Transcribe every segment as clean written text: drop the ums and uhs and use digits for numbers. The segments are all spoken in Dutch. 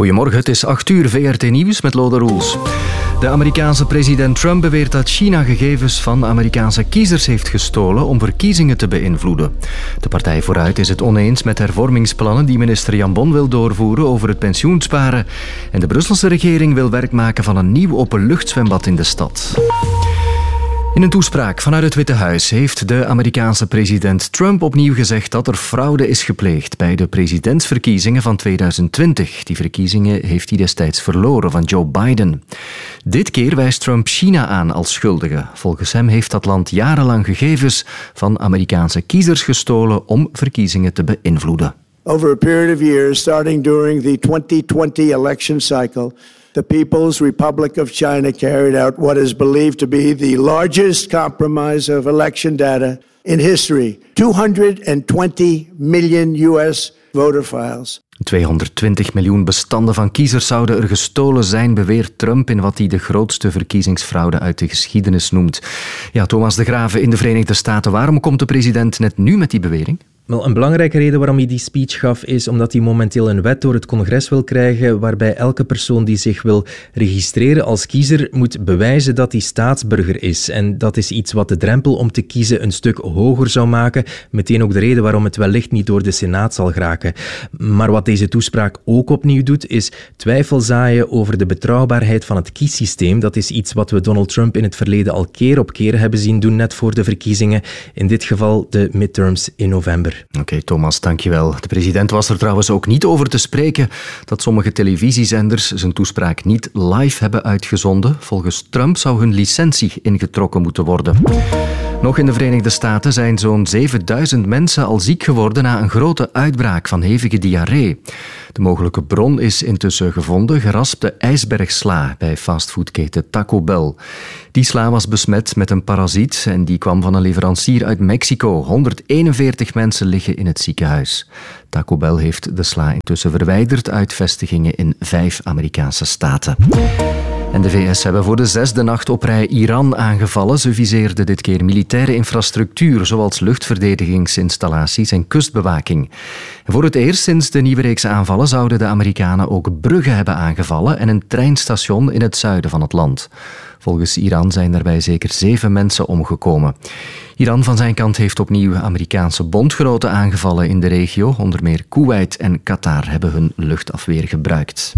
Goedemorgen, het is 8 uur, VRT Nieuws met Lode Roels. De Amerikaanse president Trump beweert dat China gegevens van Amerikaanse kiezers heeft gestolen om verkiezingen te beïnvloeden. De partij Vooruit is het oneens met hervormingsplannen die minister Jambon wil doorvoeren over het pensioensparen. En de Brusselse regering wil werk maken van een nieuw openluchtzwembad in de stad. In een toespraak vanuit het Witte Huis heeft de Amerikaanse president Trump opnieuw gezegd dat er fraude is gepleegd bij de presidentsverkiezingen van 2020. Die verkiezingen heeft hij destijds verloren van Joe Biden. Dit keer wijst Trump China aan als schuldige. Volgens hem heeft dat land jarenlang gegevens van Amerikaanse kiezers gestolen om verkiezingen te beïnvloeden. Over a period of years, starting during the 2020 election cycle, the People's Republic of China carried out what is believed to be the largest compromise of election data in history. 220 million US voter files. 220 miljoen bestanden van kiezers zouden er gestolen zijn, beweert Trump in wat hij de grootste verkiezingsfraude uit de geschiedenis noemt. Ja, Thomas de Graven in de Verenigde Staten. Waarom komt de president net nu met die bewering? Wel, een belangrijke reden waarom hij die speech gaf is omdat hij momenteel een wet door het congres wil krijgen waarbij elke persoon die zich wil registreren als kiezer moet bewijzen dat hij staatsburger is. En dat is iets wat de drempel om te kiezen een stuk hoger zou maken. Meteen ook de reden waarom het wellicht niet door de Senaat zal geraken. Maar wat deze toespraak ook opnieuw doet, is twijfel zaaien over de betrouwbaarheid van het kiessysteem. Dat is iets wat we Donald Trump in het verleden al keer op keer hebben zien doen, net voor de verkiezingen. In dit geval de midterms in november. Oké, Thomas, dankjewel. De president was er trouwens ook niet over te spreken dat sommige televisiezenders zijn toespraak niet live hebben uitgezonden. Volgens Trump zou hun licentie ingetrokken moeten worden. Nog in de Verenigde Staten zijn zo'n 7000 mensen al ziek geworden na een grote uitbraak van hevige diarree. De mogelijke bron is intussen gevonden, geraspte ijsbergsla bij fastfoodketen Taco Bell. Die sla was besmet met een parasiet en die kwam van een leverancier uit Mexico. 141 mensen liggen in het ziekenhuis. Taco Bell heeft de sla intussen verwijderd uit vestigingen in 5 Amerikaanse staten. En de VS hebben voor de 6e nacht op rij Iran aangevallen. Ze viseerden dit keer militaire infrastructuur, zoals luchtverdedigingsinstallaties en kustbewaking. En voor het eerst sinds de nieuwe reeks aanvallen zouden de Amerikanen ook bruggen hebben aangevallen en een treinstation in het zuiden van het land. Volgens Iran zijn daarbij zeker 7 mensen omgekomen. Iran van zijn kant heeft opnieuw Amerikaanse bondgenoten aangevallen in de regio. Onder meer Kuwait en Qatar hebben hun luchtafweer gebruikt.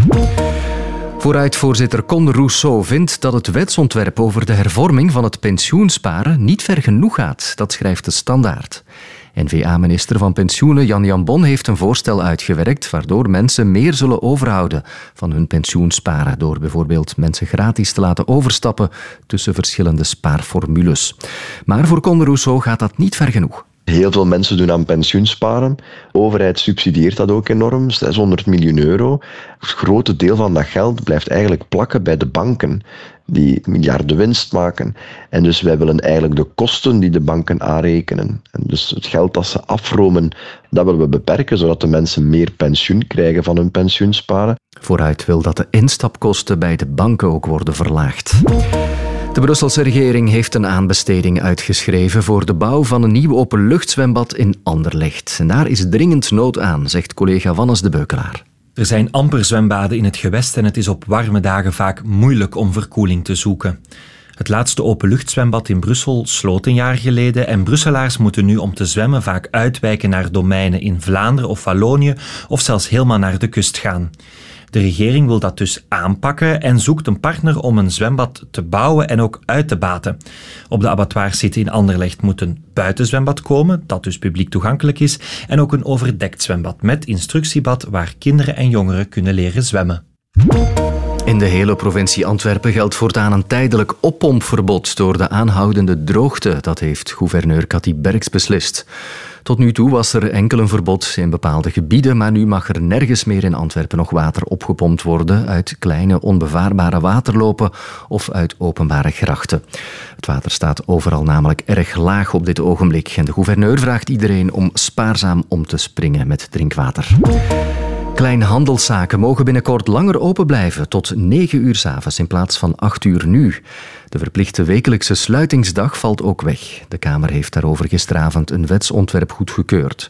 Vooruitvoorzitter Con Rousseau vindt dat het wetsontwerp over de hervorming van het pensioensparen niet ver genoeg gaat. Dat schrijft de Standaard. N-VA-minister van Pensioenen Jan Jambon heeft een voorstel uitgewerkt waardoor mensen meer zullen overhouden van hun pensioensparen door bijvoorbeeld mensen gratis te laten overstappen tussen verschillende spaarformules. Maar voor Con Rousseau gaat dat niet ver genoeg. Heel veel mensen doen aan pensioensparen. De overheid subsidieert dat ook enorm, 600 miljoen euro. Het grote deel van dat geld blijft eigenlijk plakken bij de banken, die miljarden winst maken. En dus wij willen eigenlijk de kosten die de banken aanrekenen. En dus het geld dat ze afromen, dat willen we beperken, zodat de mensen meer pensioen krijgen van hun pensioensparen. Vooruit wil dat de instapkosten bij de banken ook worden verlaagd. De Brusselse regering heeft een aanbesteding uitgeschreven voor de bouw van een nieuw openluchtzwembad in Anderlecht. En daar is dringend nood aan, zegt collega Wannes de Beukelaar. Er zijn amper zwembaden in het gewest en het is op warme dagen vaak moeilijk om verkoeling te zoeken. Het laatste openluchtzwembad in Brussel sloot een jaar geleden en Brusselaars moeten nu om te zwemmen vaak uitwijken naar domeinen in Vlaanderen of Wallonië of zelfs helemaal naar de kust gaan. De regering wil dat dus aanpakken en zoekt een partner om een zwembad te bouwen en ook uit te baten. Op de abattoirsite in Anderlecht moet een buitenzwembad komen, dat dus publiek toegankelijk is, en ook een overdekt zwembad met instructiebad waar kinderen en jongeren kunnen leren zwemmen. In de hele provincie Antwerpen geldt voortaan een tijdelijk oppompverbod door de aanhoudende droogte. Dat heeft gouverneur Cathy Berks beslist. Tot nu toe was er enkel een verbod in bepaalde gebieden, maar nu mag er nergens meer in Antwerpen nog water opgepompt worden uit kleine onbevaarbare waterlopen of uit openbare grachten. Het water staat overal namelijk erg laag op dit ogenblik en de gouverneur vraagt iedereen om spaarzaam om te springen met drinkwater. Kleinhandelszaken mogen binnenkort langer open blijven, tot 9 uur 's avonds in plaats van 8 uur nu. De verplichte wekelijkse sluitingsdag valt ook weg. De Kamer heeft daarover gisteravond een wetsontwerp goedgekeurd.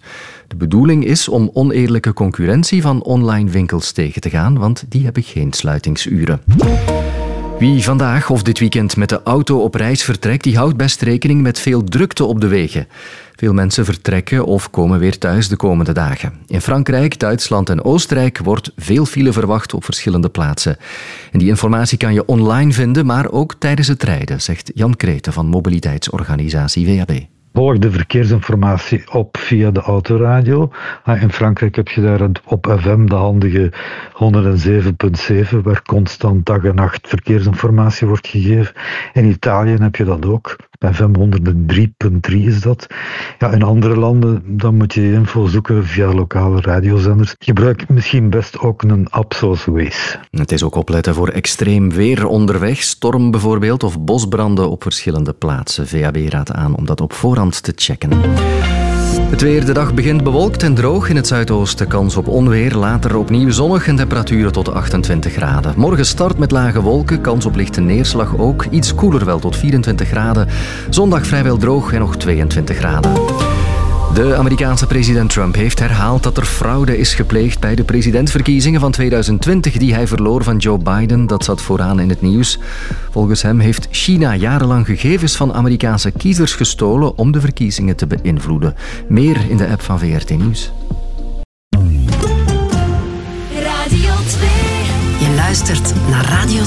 De bedoeling is om oneerlijke concurrentie van online winkels tegen te gaan, want die hebben geen sluitingsuren. Wie vandaag of dit weekend met de auto op reis vertrekt, die houdt best rekening met veel drukte op de wegen. Veel mensen vertrekken of komen weer thuis de komende dagen. In Frankrijk, Duitsland en Oostenrijk wordt veel file verwacht op verschillende plaatsen. En die informatie kan je online vinden, maar ook tijdens het rijden, zegt Jan Kreten van mobiliteitsorganisatie VAB. Volg de verkeersinformatie op via de autoradio. In Frankrijk heb je daar op FM de handige 107.7, waar constant dag en nacht verkeersinformatie wordt gegeven. In Italië heb je dat ook. FM 103.3 is dat. In andere landen dan moet je info zoeken via lokale radiozenders. Gebruik misschien best ook een app zoals Waze. Het is ook opletten voor extreem weer onderweg, storm bijvoorbeeld, of bosbranden op verschillende plaatsen. VAB raadt aan om dat op voorhand te checken. Het weer, de dag begint bewolkt en droog. In het zuidoosten kans op onweer, later opnieuw zonnig en temperaturen tot 28 graden. Morgen start met lage wolken, kans op lichte neerslag ook. Iets koeler wel tot 24 graden. Zondag vrijwel droog en nog 22 graden. De Amerikaanse president Trump heeft herhaald dat er fraude is gepleegd bij de presidentsverkiezingen van 2020 die hij verloor van Joe Biden. Dat zat vooraan in het nieuws. Volgens hem heeft China jarenlang gegevens van Amerikaanse kiezers gestolen om de verkiezingen te beïnvloeden. Meer in de app van VRT Nieuws. Radio 2. Je luistert naar Radio